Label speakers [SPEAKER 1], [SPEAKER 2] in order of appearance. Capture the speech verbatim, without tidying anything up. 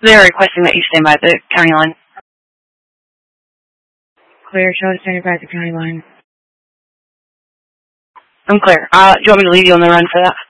[SPEAKER 1] They're requesting that you stand by the county line.
[SPEAKER 2] Clear, show us standing by the county line.
[SPEAKER 1] I'm clear. Uh, do you want me to leave you on the run for that?